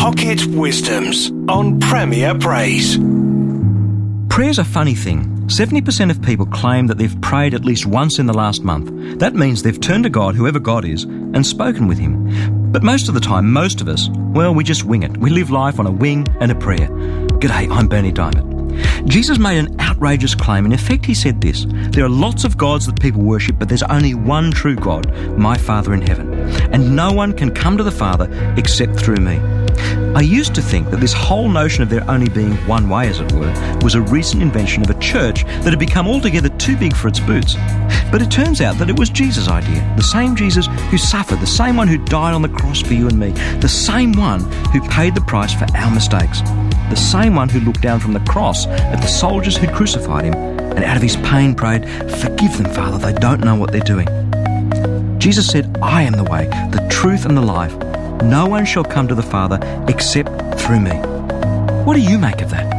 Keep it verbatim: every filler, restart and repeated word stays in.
Pocket Wisdoms on Premier Praise. Prayer's a funny thing. seventy percent of people claim that they've prayed at least once in the last month. That means they've turned to God, whoever God is, and spoken with Him. But most of the time, most of us, well, we just wing it. We live life on a wing and a prayer. G'day, I'm Bernie Diamond. Jesus made an outrageous claim. In effect, He said this: there are lots of gods that people worship, but there's only one true God, my Father in heaven. And no one can come to the Father except through me. I used to think that this whole notion of there only being one way, as it were, was a recent invention of a church that had become altogether too big for its boots. But it turns out that it was Jesus' idea. The same Jesus who suffered, the same one who died on the cross for you and me, the same one who paid the price for our mistakes, the same one who looked down from the cross at the soldiers who'd crucified Him and out of His pain prayed, "Forgive them, Father, they don't know what they're doing." Jesus said, "I am the way, the truth and the life. No one shall come to the Father except through me." What do you make of that?